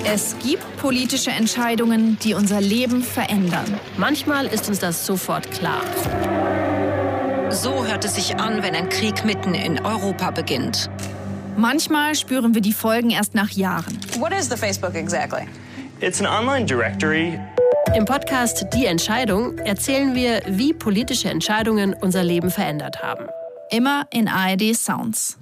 Es gibt politische Entscheidungen, die unser Leben verändern. Manchmal ist uns das sofort klar. So hört es sich an, wenn ein Krieg mitten in Europa beginnt. Manchmal spüren wir die Folgen erst nach Jahren. What is the Facebook exactly? It's an online directory. Im Podcast Die Entscheidung erzählen wir, wie politische Entscheidungen unser Leben verändert haben. Immer in ARD Sounds.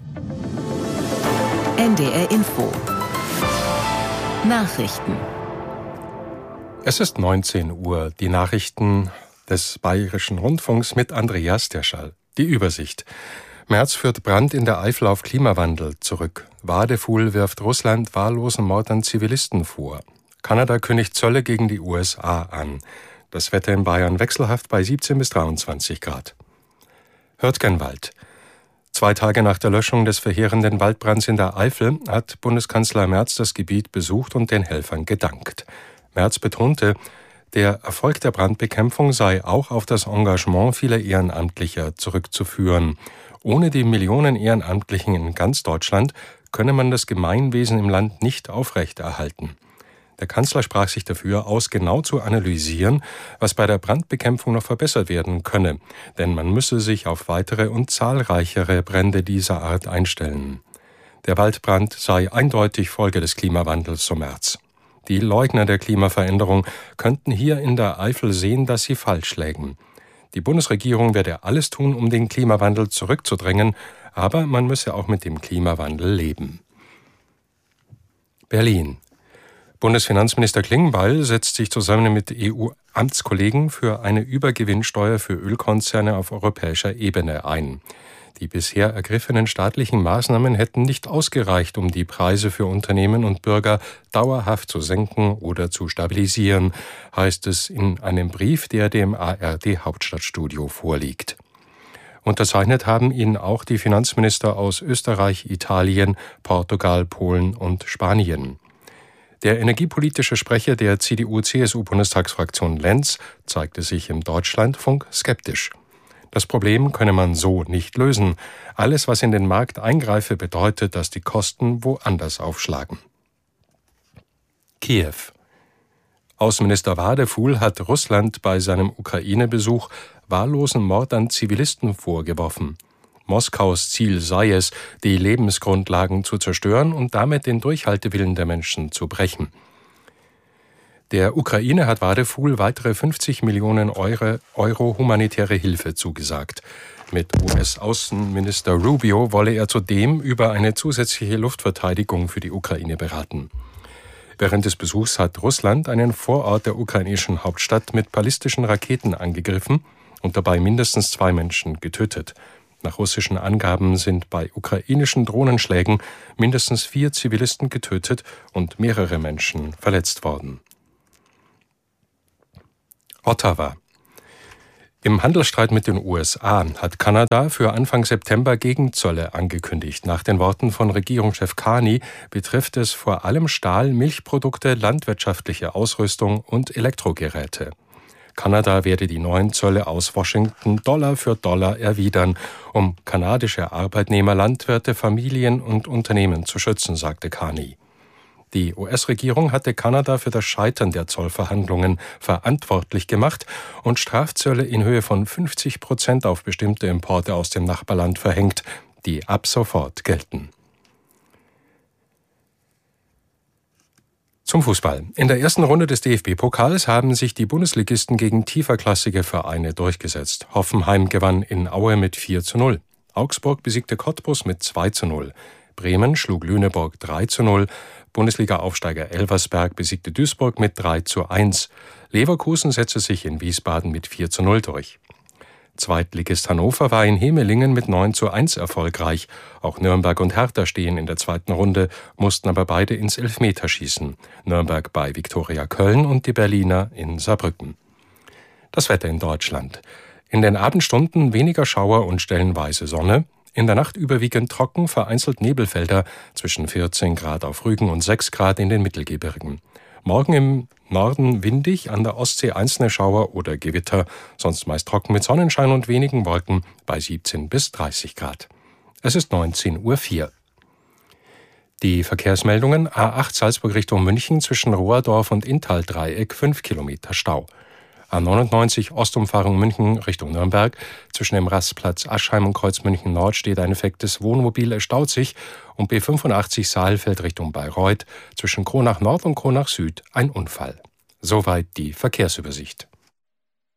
NDR Info. Nachrichten. Es ist 19 Uhr. Die Nachrichten des Bayerischen Rundfunks mit Andreas Derschall. Die Übersicht. Merz führt Brand in der Eifel auf Klimawandel zurück. Wadefuhl wirft Russland wahllosen Mord an Zivilisten vor. Kanada kündigt Zölle gegen die USA an. Das Wetter in Bayern wechselhaft bei 17 bis 23 Grad. Hürtgenwald. 2 Tage nach der Löschung des verheerenden Waldbrands in der Eifel hat Bundeskanzler Merz das Gebiet besucht und den Helfern gedankt. Merz betonte, der Erfolg der Brandbekämpfung sei auch auf das Engagement vieler Ehrenamtlicher zurückzuführen. Ohne die Millionen Ehrenamtlichen in ganz Deutschland könne man das Gemeinwesen im Land nicht aufrechterhalten. Der Kanzler sprach sich dafür aus, genau zu analysieren, was bei der Brandbekämpfung noch verbessert werden könne, denn man müsse sich auf weitere und zahlreichere Brände dieser Art einstellen. Der Waldbrand sei eindeutig Folge des Klimawandels, so Merz. Die Leugner der Klimaveränderung könnten hier in der Eifel sehen, dass sie falsch lägen. Die Bundesregierung werde alles tun, um den Klimawandel zurückzudrängen, aber man müsse auch mit dem Klimawandel leben. Berlin. Bundesfinanzminister Klingbeil setzt sich zusammen mit EU-Amtskollegen für eine Übergewinnsteuer für Ölkonzerne auf europäischer Ebene ein. Die bisher ergriffenen staatlichen Maßnahmen hätten nicht ausgereicht, um die Preise für Unternehmen und Bürger dauerhaft zu senken oder zu stabilisieren, heißt es in einem Brief, der dem ARD-Hauptstadtstudio vorliegt. Unterzeichnet haben ihn auch die Finanzminister aus Österreich, Italien, Portugal, Polen und Spanien. Der energiepolitische Sprecher der CDU-CSU-Bundestagsfraktion Lenz zeigte sich im Deutschlandfunk skeptisch. Das Problem könne man so nicht lösen. Alles, was in den Markt eingreife, bedeutet, dass die Kosten woanders aufschlagen. Kiew. Außenminister Wadefuhl hat Russland bei seinem Ukraine-Besuch wahllosen Mord an Zivilisten vorgeworfen. Moskaus Ziel sei es, die Lebensgrundlagen zu zerstören und damit den Durchhaltewillen der Menschen zu brechen. Der Ukraine hat Wadefuhl weitere 50 Millionen Euro humanitäre Hilfe zugesagt. Mit US-Außenminister Rubio wolle er zudem über eine zusätzliche Luftverteidigung für die Ukraine beraten. Während des Besuchs hat Russland einen Vorort der ukrainischen Hauptstadt mit ballistischen Raketen angegriffen und dabei mindestens 2 Menschen getötet. Nach russischen Angaben sind bei ukrainischen Drohnenschlägen mindestens 4 Zivilisten getötet und mehrere Menschen verletzt worden. Ottawa. Im Handelsstreit mit den USA hat Kanada für Anfang September Gegenzölle angekündigt. Nach den Worten von Regierungschef Carney betrifft es vor allem Stahl, Milchprodukte, landwirtschaftliche Ausrüstung und Elektrogeräte. Kanada werde die neuen Zölle aus Washington Dollar für Dollar erwidern, um kanadische Arbeitnehmer, Landwirte, Familien und Unternehmen zu schützen, sagte Carney. Die US-Regierung hatte Kanada für das Scheitern der Zollverhandlungen verantwortlich gemacht und Strafzölle in Höhe von 50% auf bestimmte Importe aus dem Nachbarland verhängt, die ab sofort gelten. Zum Fußball. In der ersten Runde des DFB-Pokals haben sich die Bundesligisten gegen tieferklassige Vereine durchgesetzt. Hoffenheim gewann in Aue mit 4:0. Augsburg besiegte Cottbus mit 2:0. Bremen schlug Lüneburg 3:0. Bundesliga-Aufsteiger Elversberg besiegte Duisburg mit 3:1. Leverkusen setzte sich in Wiesbaden mit 4:0 durch. Zweitligist Hannover war in Hemelingen mit 9:1 erfolgreich. Auch Nürnberg und Hertha stehen in der zweiten Runde, mussten aber beide ins Elfmeterschießen. Nürnberg bei Viktoria Köln und die Berliner in Saarbrücken. Das Wetter in Deutschland. In den Abendstunden weniger Schauer und stellenweise Sonne. In der Nacht überwiegend trocken, vereinzelt Nebelfelder zwischen 14 Grad auf Rügen und 6 Grad in den Mittelgebirgen. Morgen im Norden windig, an der Ostsee einzelne Schauer oder Gewitter, sonst meist trocken mit Sonnenschein und wenigen Wolken bei 17 bis 30 Grad. Es ist 19:04 Uhr. Die Verkehrsmeldungen: A8 Salzburg Richtung München zwischen Rohrdorf und Inntal-Dreieck 5 Kilometer Stau. A99 Ostumfahrung München Richtung Nürnberg. Zwischen dem Rastplatz Aschheim und Kreuz München Nord steht ein defektes Wohnmobil, es staut sich. Und B85 Saalfeld Richtung Bayreuth. Zwischen Kronach Nord und Kronach Süd ein Unfall. Soweit die Verkehrsübersicht.